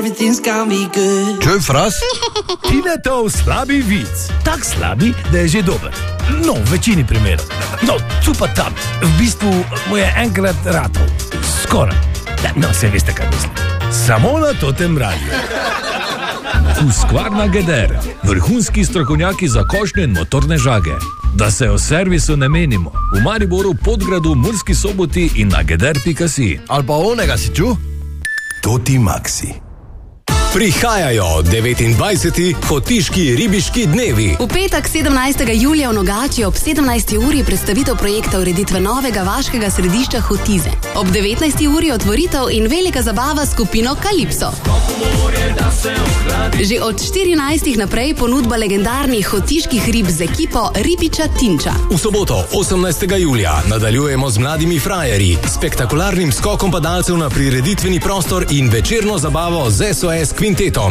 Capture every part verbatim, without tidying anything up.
everything's gonna be good. Čuj, fras? Tinetov slabi vic. Tak slabi, da je že dober. No, v večini primerov. No, tu pa tam. V bistvu mu je enkrat ratov. Skoraj. No, se veste, kaj mislim. Samo na totem radiju. Husqvarna Geder, vrhunski strokovnjaki za košnje in motorne žage. Da se o servisu ne menimo. V Mariboru, Podgradu, Murski Soboti in na geder pika si. Ali pa onega si ču? Toti Maxi. Prihajajo devetindvajseti Hotiški ribiški dnevi. V petek sedemnajstega julija v Nogači ob sedemnajsti uri predstavitev projekta ureditve novega vaškega središča Hotize. Ob devetnajsti uri otvoritev in velika zabava s skupino Kalipso. Že od štirinajstih naprej ponudba legendarnih hotiških rib z ekipo Ribiča Tinča. V soboto osemnajstega julija nadaljujemo z mladimi frajerji, spektakularnim skokom padalcev na prireditveni prostor in večerno zabavo z S O S kvintetom.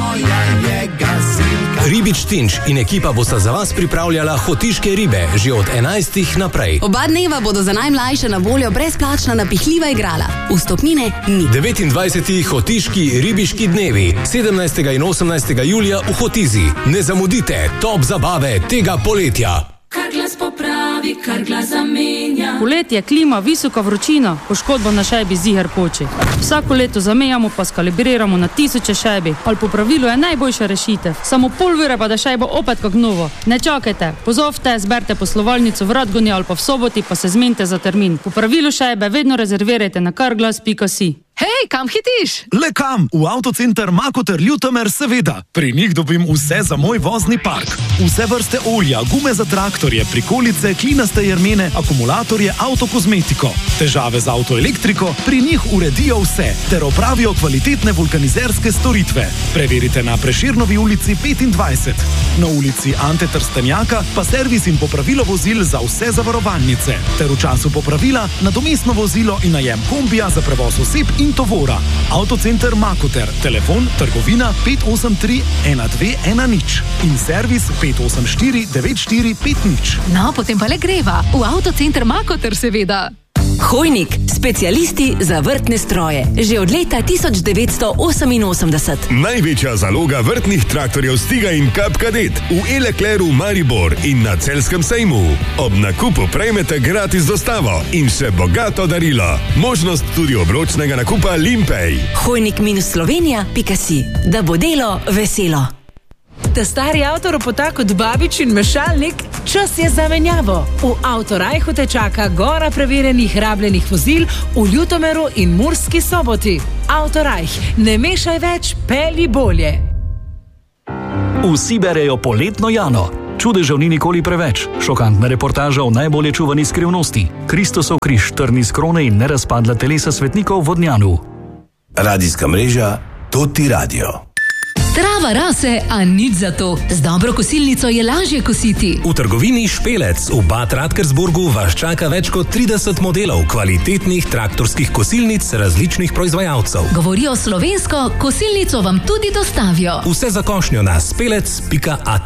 Ribič Tinč in ekipa bosta za vas pripravljala hotiške ribe že od enajstih naprej. Oba dneva bodo za najmlajše na voljo brezplačna napihljiva igrala. Vstopnine ni. devetindvajseti Hotiški ribiški dnevi, sedemnajstega in osemnajstega julija v Hotizi. Ne zamudite top zabave tega poletja. Kar glas popravi, kar glas zamenja. Poletje, klima, visoka vročina, poškodba na šajbi ziher poči. Vsako leto zamenjamo pa skalibriramo na tisoče šajbi, ali po pravilu je najboljša rešitev. Samo pol ure pa da šajbo opet kak novo. Ne čakajte, pozovte, zberte poslovalnico v Radgoni ali pa v Soboti pa se zmenite za termin. Po pravilu šajbe vedno rezervirajte na karglas pika si. Hej, kam hitiš? Le kam? V Avtocenter Makoter Ljutomer, seveda. Pri njih dobim vse za moj vozni park. Vse vrste olja, gume za traktorje, prikolice, klinaste jermene, akumulatorje, avtokozmetiko. Težave z avtoelektriko, pri njih uredijo vse, ter opravijo kvalitetne vulkanizerske storitve. Preverite na Prešernovi ulici petindvajset. Na ulici Ante Trstenjaka pa servis in popravilo vozil za vse zavarovalnice. Ter v času popravila nadomestno vozilo in najem kombija za prevoz oseb in tovora. Avtocenter Makoter, telefon trgovina pet osem tri ena dve ena nič in servis pet osem štiri devet štiri pet nič. No, potem pa le greva. V Avtocenter Makoter, seveda. Hojnik, specialisti za vrtne stroje. Že od leta tisoč devetsto oseminosemdeset. Največja zaloga vrtnih traktorjev Stiga in Kap Kadet v Elekleru Maribor in na Celjskem sejmu. Ob nakupu prejmete gratis dostavo in še bogato darilo. Možnost tudi obročnega nakupa Limpej. Hojnik minus slovenija pika si. Da bo delo veselo. Ta stari avtoropota kot babič in mešalnik, čas je za menjavo. V Avtorajhu te čaka gora preverjenih rabljenih vozil v Ljutomeru in Murski Soboti. Avtorajh, ne mešaj več, pelji bolje. Vsi berejo poletno Jano. Čudežev ni nikoli preveč. Šokantna reportaža o najbolje čuvani skrivnosti. Kristusov križ, trni z krone in nerazpadla telesa svetnikov v Vodnjanu. Radijska mreža Toti Radio. Trava rase, a nič za to. Z dobro kosilnico je lažje kositi. V trgovini Špelec v Bad Radkersburgu vas čaka več kot trideset modelov kvalitetnih traktorskih kosilnic različnih proizvajalcev. Govorijo slovensko, kosilnico vam tudi dostavijo. Vse za košnjo na spelec pika at.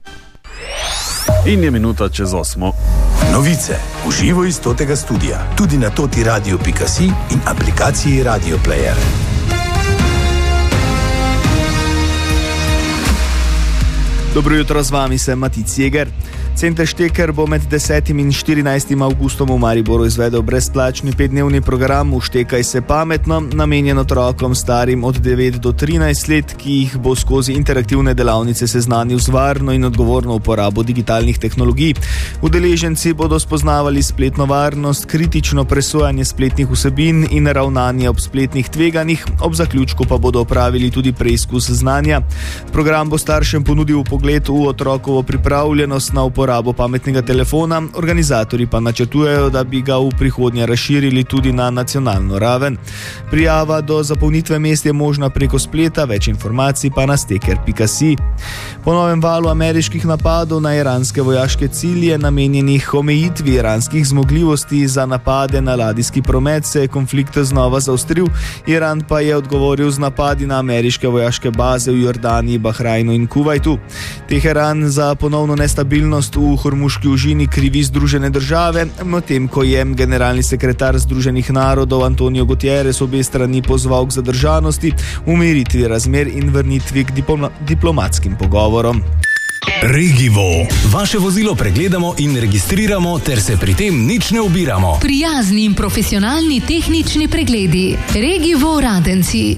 In je minuta čez osmo. Novice v živo iz Totega studia. Tudi na toti radio pika si in aplikaciji Radio Player. Dobro jutro, z vami sem Matic Jeger. Center Šteker bo med desetim in štirinajstim avgustom v Mariboru izvedel brezplačni petdnevni program Vštekaj se pametno, namenjen otrokom starim od devet do trinajst let, ki jih bo skozi interaktivne delavnice seznanil z varno in odgovorno uporabo digitalnih tehnologij. Udeleženci bodo spoznavali spletno varnost, kritično presojanje spletnih vsebin in ravnanje ob spletnih tveganjih, ob zaključku pa bodo opravili tudi preizkus znanja. Program bo staršem ponudil pogled v otrokovo pripravljenost na uporabo uporabo pametnega telefona, organizatorji pa načrtujejo, da bi ga v prihodnje razširili tudi na nacionalno raven. Prijava do zapolnitve mest je možna preko spleta, več informacij pa na steker pika si. Po novem valu ameriških napadov na iranske vojaške cilje, namenjenih omejitvi iranskih zmogljivosti za napade na ladijski promet, se je konflikt znova zaostril. Iran pa je odgovoril z napadi na ameriške vojaške baze v Jordaniji, Bahrajnu in Kuvajtu. Teheran za ponovno nestabilnost v Hormuški ožini krivi Združene države, medtem ko je generalni sekretar Združenih narodov Antonio Guterres obe strani pozval k zadržanosti, umiritvi razmer in vrnitvi k diploma, diplomatskim pogovorom. Regivo. Vaše vozilo pregledamo in registriramo, ter se pri tem nič ne ubiramo. Prijazni in profesionalni tehnični pregledi. Regivo Radenci.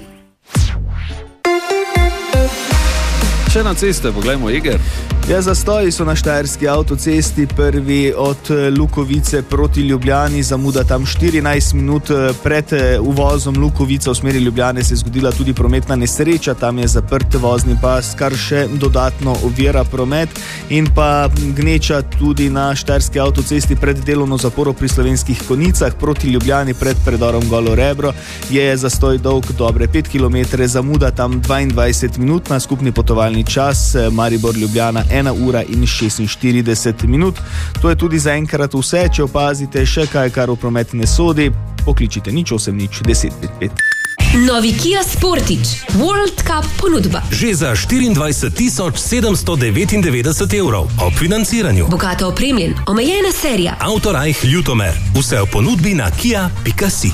Še na ceste, poglejmo, Eger. Ja, zastoji so na štajerski avtocesti, prvi od Lukovice proti Ljubljani, zamuda tam štirinajst minut. Pred uvozom Lukovica v smeri Ljubljane se je zgodila tudi prometna nesreča, tam je zaprt vozni pas, kar še dodatno ovira promet, in pa gneča tudi na štajerski avtocesti pred delovno zaporo pri Slovenskih Konjicah proti Ljubljani pred predorom Golo Rebro je zastoj dolg dobre pet kilometrov, zamuda tam dvaindvajset minut, na skupni potovalni čas Maribor-Ljubljana ena ura in šestinštirideset minut. To je tudi zaenkrat vse. Če opazite še kaj, kar v promet ne sodi, pokličite nič osem nič deset pet pet. Novi Kia Sportage World Cup ponudba. Že za štiriindvajset tisoč sedemsto devetindevetdeset evrov ob financiranju. Bogato opremljen, omejena serija. Autorajh Ljutomer. Vse v ponudbi na kia pika si.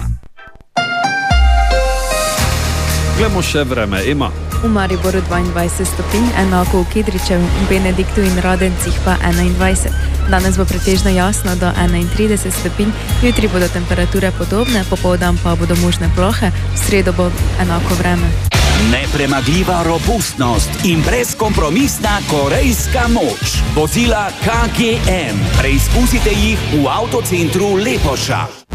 Glejmo še vreme, Ema. V Mariboru dvaindvajset stopinj, enako v Kidričevu, Benediktu in Radencih pa enaindvajset. Danes bo pretežno jasno do enaintrideset stopinj, jutri bodo temperature podobne, popoldan pa bodo možne plohe, v sredo bo enako vreme. Nepremagljiva robustnost in brezkompromisna korejska moč. Vozila K G M. Preizkusite jih v avtocentru Lepoša.